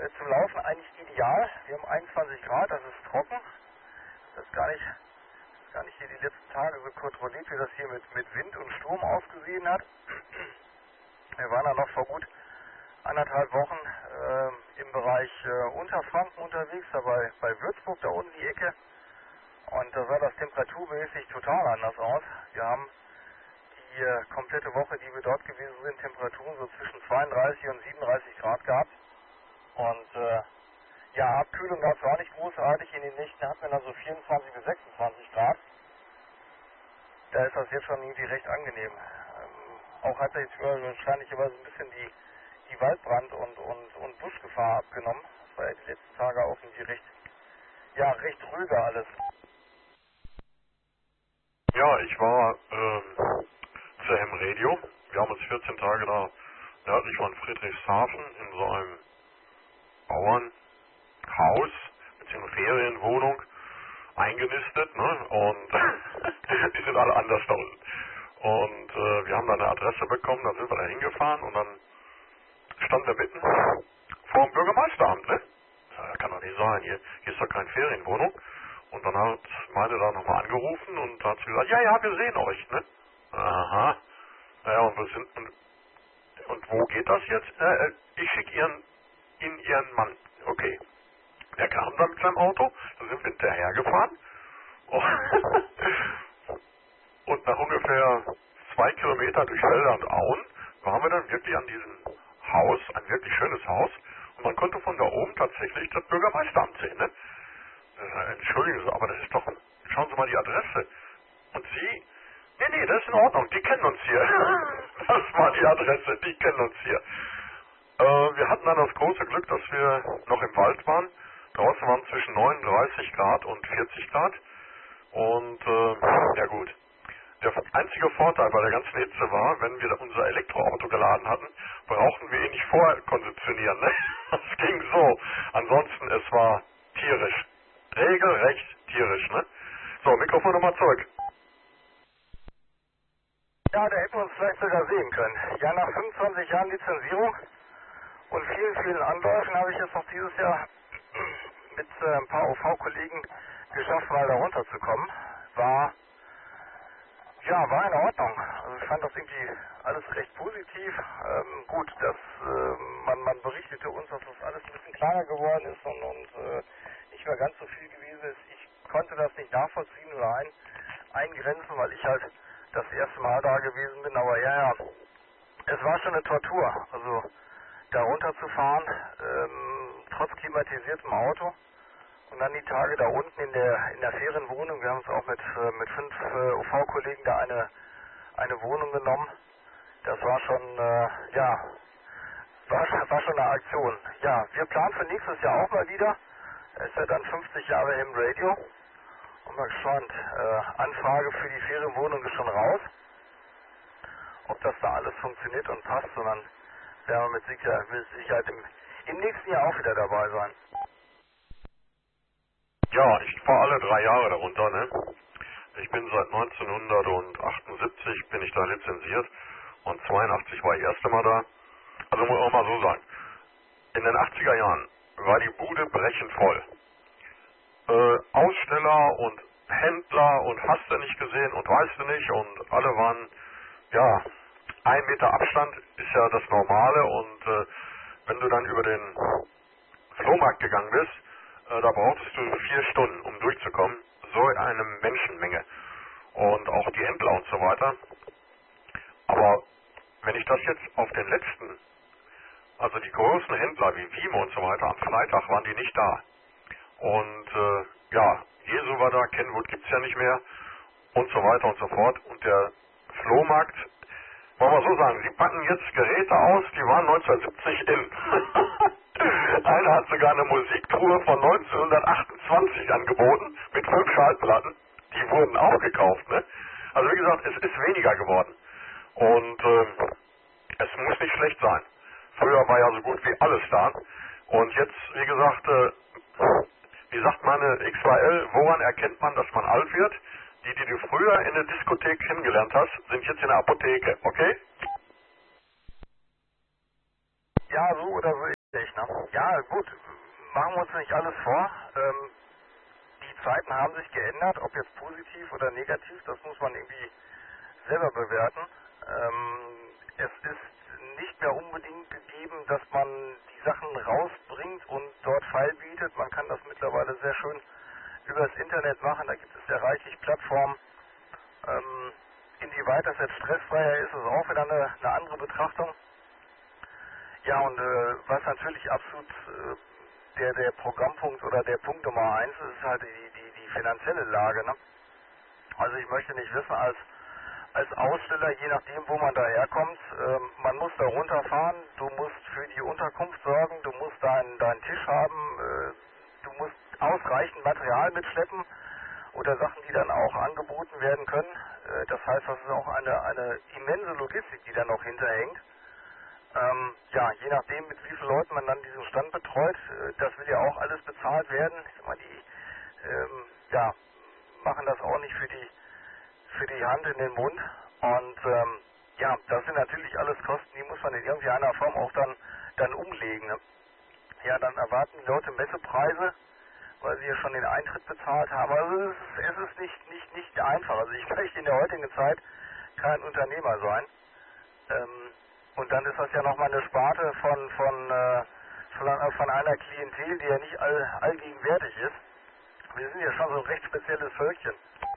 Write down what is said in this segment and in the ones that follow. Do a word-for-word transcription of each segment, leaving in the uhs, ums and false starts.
äh, zum Laufen eigentlich ideal. Wir haben einundzwanzig Grad, das ist trocken. Das ist gar nicht, gar nicht hier die letzten Tage so kontrolliert, wie das hier mit, mit Wind und Sturm ausgesehen hat. Wir waren da noch vor gut anderthalb Wochen äh, im Bereich äh, Unterfranken unterwegs, da bei, bei Würzburg, da unten die Ecke. Und da sah das temperaturmäßig total anders aus. Wir haben die äh, komplette Woche, die wir dort gewesen sind, Temperaturen so zwischen zweiunddreißig und siebenunddreißig Grad gehabt. Und äh, ja, Abkühlung gab es auch nicht großartig. In den Nächten hatten wir dann so vierundzwanzig bis sechsundzwanzig Grad. Da ist das jetzt schon irgendwie recht angenehm. Ähm, auch hat er jetzt wahrscheinlich aber so ein bisschen die, die Waldbrand- und, und, und Buschgefahr abgenommen. Das war ja die letzten Tage auch irgendwie recht, ja, recht ruhiger alles. Ja, ich war ähm, C M Radio. Wir haben uns vierzehn Tage da nördlich von Friedrichshafen in so einem Bauernhaus bzw. Ferienwohnung eingenistet, ne? Und die sind alle anders da unten. Und äh, wir haben da eine Adresse bekommen, da sind wir da hingefahren und dann standen wir mitten vor dem Bürgermeisteramt, ne? Ja, kann doch nicht sein, hier, hier ist doch keine Ferienwohnung. Und dann hat meine da nochmal angerufen und hat sie gesagt, ja, ja, wir sehen euch, ne? Aha. Naja, und, wir sind, und, und wo geht das jetzt? Äh, ich schicke ihren, Ihnen Ihren Mann. Okay. Der kam dann mit seinem Auto, da sind wir hinterhergefahren. Und nach ungefähr zwei Kilometer durch Felder und Auen waren wir dann wirklich an diesem Haus, ein wirklich schönes Haus. Und man konnte von da oben tatsächlich das Bürgermeisteramt sehen, ne? Äh, entschuldigen Sie, aber das ist doch, schauen Sie mal die Adresse. Und Sie, nee, nee, das ist in Ordnung, die kennen uns hier. Das war die Adresse, die kennen uns hier. Äh, wir hatten dann das große Glück, dass wir noch im Wald waren. Draußen waren zwischen neununddreißig Grad und vierzig Grad. Und, äh, ja gut. Der einzige Vorteil bei der ganzen Hitze war, wenn wir unser Elektroauto geladen hatten, brauchten wir ihn nicht vorkonditionieren. Ne? Das ging so. Ansonsten, es war tierisch. Regelrecht tierisch, ne? So, Mikrofon nochmal zurück. Ja, da hätten wir uns vielleicht sogar sehen können. Ja, nach fünfundzwanzig Jahren Lizenzierung und vielen, vielen Anläufen habe ich es noch dieses Jahr mit äh, ein paar O V-Kollegen geschafft, mal da runterzukommen. War, ja, war in Ordnung. Also ich fand das irgendwie alles recht positiv. Ähm, gut, dass äh, man, man berichtete uns, dass das alles ein bisschen kleiner geworden ist und, und äh, nicht mehr ganz so viel gewesen ist. Ich konnte das nicht nachvollziehen oder ein, eingrenzen, weil ich halt das erste Mal da gewesen bin. Aber ja, ja, es war schon eine Tortur. Also da runterzufahren, ähm, trotz klimatisiertem Auto. Und dann die Tage da unten in der in der Ferienwohnung. Wir haben uns auch mit äh, mit fünf äh, O V-Kollegen da eine eine Wohnung genommen. Das war schon äh, ja war, war schon eine Aktion. Ja, wir planen für nächstes Jahr auch mal wieder. Es ist ja dann fünfzig Jahre im Radio. Und mal gespannt. Äh, Anfrage für die Ferienwohnung ist schon raus. Ob das da alles funktioniert und passt, sondern werden wir mit Sicherheit, mit Sicherheit im, im nächsten Jahr auch wieder dabei sein. Ja, ich fahre alle drei Jahre darunter, ne? Ich bin seit neunzehnhundertachtundsiebzig bin ich da lizenziert und zweiundachtzig war ich das erste Mal da. Also muss man mal so sagen, in den achtziger Jahren war die Bude brechend voll. Äh, Aussteller und Händler und hast du nicht gesehen und weißt du nicht und alle waren, ja, ein Meter Abstand ist ja das Normale und äh, wenn du dann über den Flohmarkt gegangen bist, äh, da brauchtest du vier Stunden, um durchzukommen. So eine Menschenmenge. Und auch die Händler und so weiter. Aber wenn ich das jetzt auf den letzten, also die großen Händler wie Wimo und so weiter, am Freitag waren die nicht da. Und äh, ja, Jesu war da, Kenwood gibt's ja nicht mehr und so weiter und so fort. Und der Flohmarkt, wollen wir so sagen, sie packen jetzt Geräte aus, die waren neunzehnhundertsiebzig in. Einer hat sogar eine Musiktruhe von neunzehnhundertachtundzwanzig angeboten mit fünf Schallplatten. Die wurden auch gekauft, ne? Also wie gesagt, es ist weniger geworden. Und äh, es muss nicht schlecht sein. Früher war ja so gut wie alles da. Und jetzt, wie gesagt, äh, wie sagt meine X zwei L, woran erkennt man, dass man alt wird? Die, die du früher in der Diskothek kennengelernt hast, sind jetzt in der Apotheke, okay? Ja, so oder so ähnlich. Ne? Ja, gut, machen wir uns nicht alles vor. Ähm, die Zeiten haben sich geändert, ob jetzt positiv oder negativ, das muss man irgendwie selber bewerten. Ähm, es ist nicht mehr unbedingt gegeben, dass man die Sachen rausbringt und dort Feil bietet. Man kann das mittlerweile sehr schön übers Internet machen, da gibt es ja reichlich Plattformen. Ähm, inwieweit das jetzt stressfreier ist, ist auch wieder eine, eine andere Betrachtung. Ja, und äh, was natürlich absolut äh, der, der Programmpunkt oder der Punkt Nummer eins ist, ist halt die, die, die finanzielle Lage. Ne? Also ich möchte nicht wissen, als, als Aussteller, je nachdem, wo man da herkommt, ähm, man muss da runterfahren, du musst für die Unterkunft sorgen, du musst deinen deinen Tisch haben, äh, du musst ausreichend Material mitschleppen oder Sachen, die dann auch angeboten werden können. Äh, das heißt, das ist auch eine, eine immense Logistik, die da noch hinterhängt. Ähm, ja, je nachdem, mit wie vielen Leuten man dann diesen Stand betreut, äh, das will ja auch alles bezahlt werden. Ich sag mal, die ähm, ja, machen das auch nicht für die für die Hand in den Mund. Und ähm, ja, das sind natürlich alles Kosten, die muss man in irgendeiner Form auch dann dann umlegen. Ne? Ja, dann erwarten die Leute Messepreise, weil sie ja schon den Eintritt bezahlt haben. Also es ist, es ist nicht nicht nicht einfach. Also ich möchte in der heutigen Zeit kein Unternehmer sein. Ähm, und dann ist das ja nochmal eine Sparte von, von, äh, von, von einer Klientel, die ja nicht all, allgegenwärtig ist. Wir sind ja schon so ein recht spezielles Völkchen.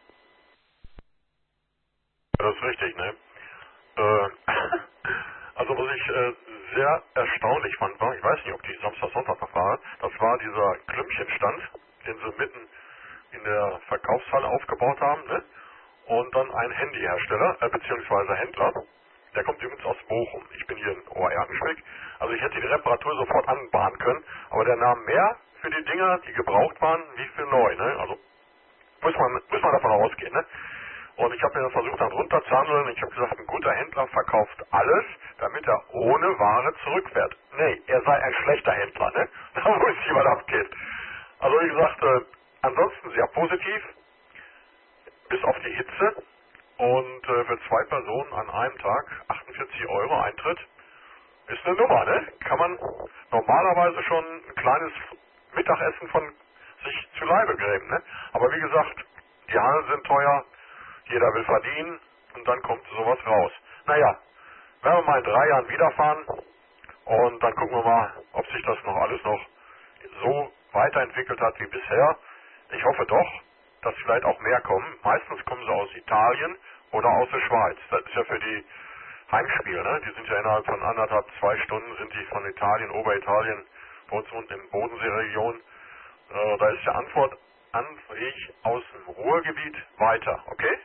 Das ist richtig, ne? Äh, also was ich äh, sehr erstaunlich fand, war, ich weiß nicht, ob die Samstag, Sonntag noch war, das war dieser Klümpchenstand, den sie mitten in der Verkaufshalle aufgebaut haben, ne? Und dann ein Handyhersteller, äh, beziehungsweise Händler, der kommt übrigens aus Bochum. Ich bin hier in Obererkenschwick. Also ich hätte die Reparatur sofort anbahnen können, aber der nahm mehr für die Dinger, die gebraucht waren, wie für neu, ne? Also muss man, muss man davon ausgehen, ne? Und ich habe mir das versucht dann runterzuhandeln. Ich habe gesagt, ein guter Händler verkauft alles, damit er ohne Ware zurückfährt. Nee, er sei ein schlechter Händler, ne? Da muss ich mal abgehen. Also wie gesagt, äh, ansonsten sehr positiv, bis auf die Hitze. Und äh, für zwei Personen an einem Tag achtundvierzig Euro Eintritt ist eine Nummer, ne? Kann man normalerweise schon ein kleines Mittagessen von sich zu Leibe gräben, ne? Aber wie gesagt, die Hallen sind teuer, jeder will verdienen und dann kommt sowas raus. Naja, werden wir mal in drei Jahren wiederfahren und dann gucken wir mal, ob sich das noch alles noch so weiterentwickelt hat wie bisher. Ich hoffe doch, dass vielleicht auch mehr kommen. Meistens kommen sie aus Italien oder aus der Schweiz. Das ist ja für die Heimspiele, ne? Die sind ja innerhalb von anderthalb, zwei Stunden sind die von Italien, Oberitalien, bei uns unten in Bodenseeregion. Äh, da ist die Antwort Anweg aus dem Ruhrgebiet weiter, okay?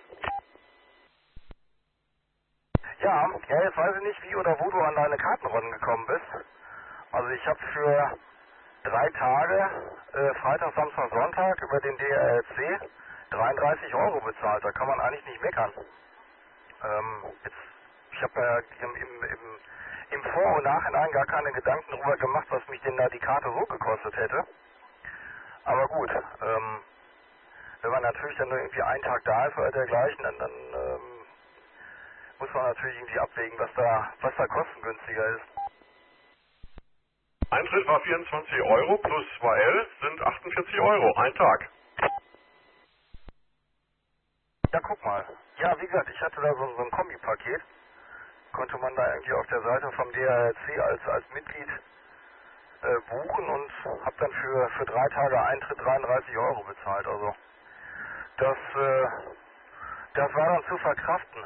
Ja, ja, jetzt weiß ich nicht, wie oder wo du an deine Karten gekommen bist. Also ich habe für drei Tage, äh, Freitag, Samstag, Sonntag über den D R L C dreiunddreißig Euro bezahlt. Da kann man eigentlich nicht meckern. Ähm, jetzt, ich habe ja im, im, im, im Vor- und Nachhinein gar keine Gedanken darüber gemacht, was mich denn da die Karte so gekostet hätte. Aber gut, ähm, wenn man natürlich dann nur irgendwie einen Tag da ist oder dergleichen, dann, dann ähm, muss man natürlich irgendwie abwägen, was da, was da kostengünstiger ist. Eintritt war vierundzwanzig Euro plus zwei L sind achtundvierzig Euro, ein Tag. Ja, guck mal. Ja, wie gesagt, ich hatte da so, so ein Kombipaket. Konnte man da irgendwie auf der Seite vom D R L C als, als Mitglied äh, buchen und habe dann für, für drei Tage Eintritt dreiunddreißig Euro bezahlt. Also das, äh, das war dann zu verkraften.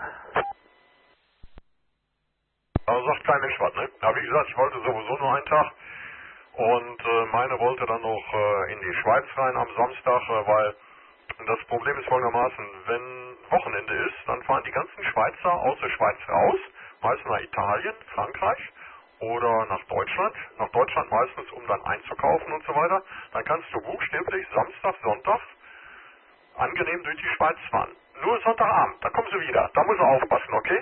Also sagt kein Mensch was, ne? Aber wie gesagt, ich wollte sowieso nur einen Tag und äh, meine wollte dann noch äh, in die Schweiz rein am Samstag, äh, weil das Problem ist folgendermaßen, wenn Wochenende ist, dann fahren die ganzen Schweizer aus der Schweiz raus, meistens nach Italien, Frankreich oder nach Deutschland, nach Deutschland meistens, um dann einzukaufen und so weiter. Dann kannst du buchstäblich Samstag, Sonntag angenehm durch die Schweiz fahren. Nur Sonntagabend, da kommen sie wieder, da muss er aufpassen, okay?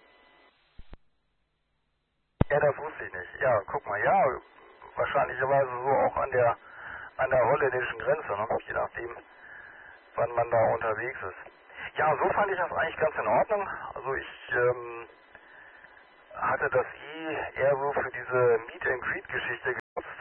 Ja, das wusste ich nicht. Ja, guck mal, ja, wahrscheinlicherweise so auch an der an der holländischen Grenze, ne? Je nachdem, wann man da unterwegs ist. Ja, so fand ich das eigentlich ganz in Ordnung. Also ich ähm, hatte das eh eher so für diese Meet and Greet Geschichte genutzt.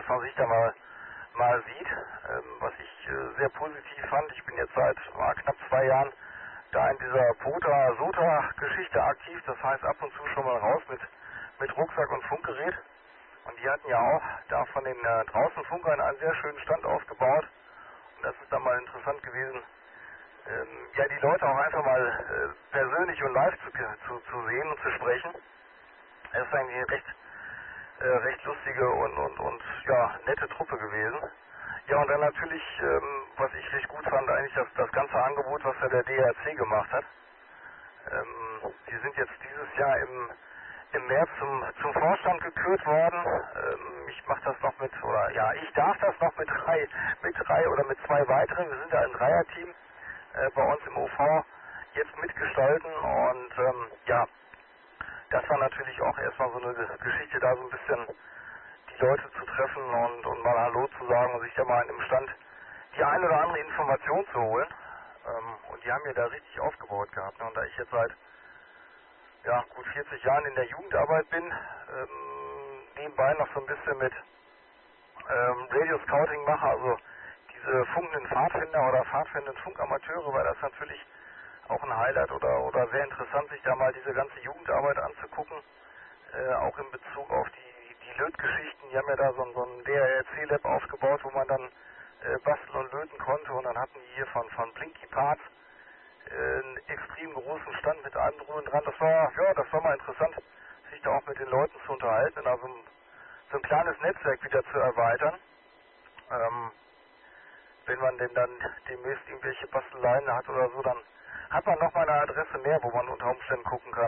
dass man sich da mal, mal sieht, ähm, was ich äh, sehr positiv fand. Ich bin jetzt seit äh, knapp zwei Jahren da in dieser Pota-Sota-Geschichte aktiv, das heißt ab und zu schon mal raus mit, mit Rucksack und Funkgerät. Und die hatten ja auch da von den äh, Draußenfunkern einen sehr schönen Stand aufgebaut. Und das ist dann mal interessant gewesen, ähm, ja, die Leute auch einfach mal äh, persönlich und live zu, zu, zu sehen und zu sprechen. Es ist eigentlich eine recht, äh, recht lustige und, und, und ja, nette Truppe gewesen. Ja, und dann natürlich, ähm, was ich recht gut fand, eigentlich das, das ganze Angebot, was ja der D R C gemacht hat. Ähm, die sind jetzt dieses Jahr im, im März zum, zum Vorstand gekürt worden. Ähm, ich mache das noch mit, oder ja, ich darf das noch mit drei, mit drei oder mit zwei weiteren. Wir sind da ein Dreierteam äh, bei uns im O V jetzt mitgestalten und ähm, ja, das war natürlich auch erstmal so eine Geschichte, da so ein bisschen die Leute zu treffen und, und mal Hallo zu sagen und sich da mal in dem Stand die eine oder andere Information zu holen. Ähm, und die haben mir da richtig aufgebaut gehabt. Ne? Und da ich jetzt seit ja, gut vierzig Jahren in der Jugendarbeit bin, ähm, nebenbei noch so ein bisschen mit ähm, Radio Scouting mache, also diese funkenden Pfadfinder oder pfadfindenden Funkamateure, war das natürlich auch ein Highlight oder, oder sehr interessant, sich da mal diese ganze Jugendarbeit anzugucken, äh, auch in Bezug auf die, die Lötgeschichten. Die haben ja da so, so ein D R C-Lab aufgebaut, wo man dann äh, basteln und löten konnte und dann hatten die hier von, von Blinky Parts äh, einen extrem großen Stand mit allem drum und dran. Das war, ja, das war mal interessant, sich da auch mit den Leuten zu unterhalten und also ein, so ein kleines Netzwerk wieder zu erweitern. Ähm, wenn man denn dann demnächst irgendwelche Basteleien hat oder so, dann hat man noch mal eine Adresse mehr, wo man unter Umständen gucken kann.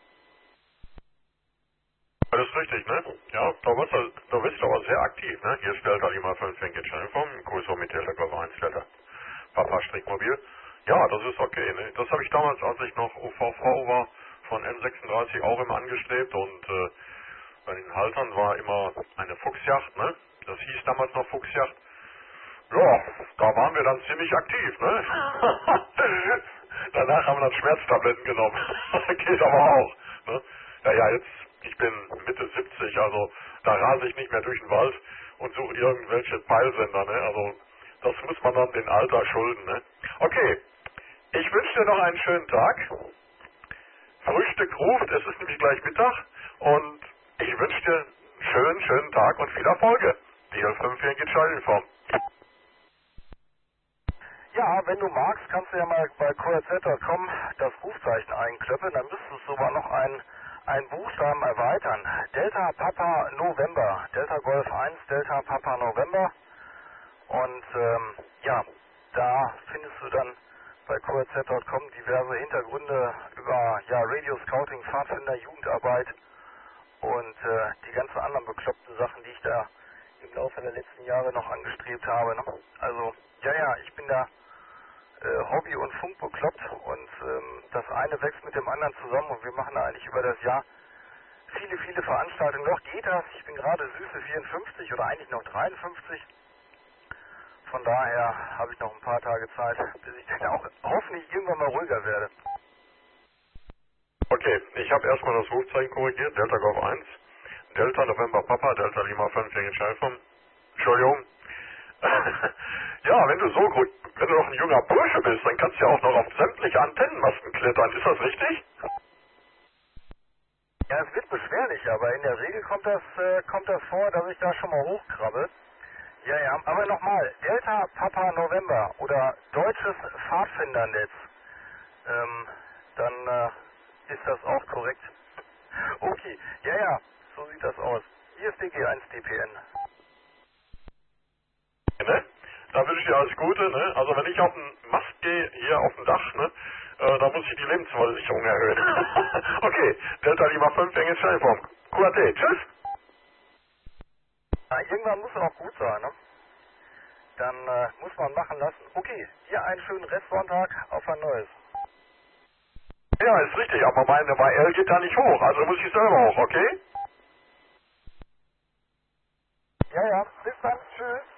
Das ist richtig, ne? Ja, da bist du, da bist du aber sehr aktiv, ne? Hier stellt er immer fünf Schnell vom Kurs mit Delta Golf eins Delta Papa Strickmobil. Ja, das ist okay, ne? Das habe ich damals, als ich noch O V V war, von M sechsunddreißig auch immer angestrebt und äh, bei den Haltern war immer eine Fuchsjacht, ne? Das hieß damals noch Fuchsjacht. Ja, da waren wir dann ziemlich aktiv, ne? Danach haben wir dann Schmerztabletten genommen. Geht aber auch, ne? Ja, ja, jetzt, ich bin Mitte siebzig, also da rase ich nicht mehr durch den Wald und suche irgendwelche Peilsender, ne? Also das muss man dann den Alter schulden, ne? Okay, ich wünsche dir noch einen schönen Tag. Frühstück ruft, es ist nämlich gleich Mittag und ich wünsche dir einen schönen, schönen Tag und viel Erfolge. D L fünf hier in Gitschallenform. Ja, wenn du magst, kannst du ja mal bei Q R Z Punkt com das Rufzeichen einklöppen, dann müsstest du aber noch einen, einen Buchstaben erweitern. Delta Papa November, Delta Golf eins, Delta Papa November. Und ähm, ja, da findest du dann bei Q R Z Punkt com diverse Hintergründe über ja, Radio Scouting, Pfadfinder, Jugendarbeit und äh, die ganzen anderen bekloppten Sachen, die ich da im Laufe der letzten Jahre noch angestrebt habe. Ne? Also, ja, ja, ich bin da äh, Hobby- und Funk bekloppt und ähm, das eine wächst mit dem anderen zusammen und wir machen da eigentlich über das Jahr viele, viele Veranstaltungen. Noch geht das, ich bin gerade süße vierundfünfzig oder eigentlich noch dreiundfünfzig. Von daher habe ich noch ein paar Tage Zeit, bis ich dann auch hoffentlich irgendwann mal ruhiger werde. Okay, ich habe erstmal das Rufzeichen korrigiert, Delta Golf eins, Delta November Papa, Delta Lima fünf gegen Schalfum. Entschuldigung. Ja, wenn du so gut, wenn du noch ein junger Bursche bist, dann kannst du ja auch noch auf sämtliche Antennenmasten klettern, ist das richtig? Ja, es wird beschwerlich, aber in der Regel kommt das, äh, kommt das vor, dass ich da schon mal hochkrabbel. Ja, ja, aber nochmal, Delta Papa November oder deutsches Pfadfindernetz, ähm, dann äh, ist das auch korrekt. Okay, ja, ja, so sieht das aus. Hier ist D G eins D P N. Ne? Da wünsche ich dir alles Gute, ne? Also wenn ich auf den Mast gehe, hier auf dem Dach, ne? Äh, da muss ich die Lebensversicherung erhöhen. Okay, Delta Lima fünf gegen Schalfum. Q A T, tschüss! Ja, irgendwann muss es auch gut sein, ne? Dann äh, muss man machen lassen. Okay, dir einen schönen Restsonntag, auf ein neues. Ja, ist richtig, aber meine Y L geht da nicht hoch, also muss ich selber hoch, okay? Ja, ja, bis dann, tschüss.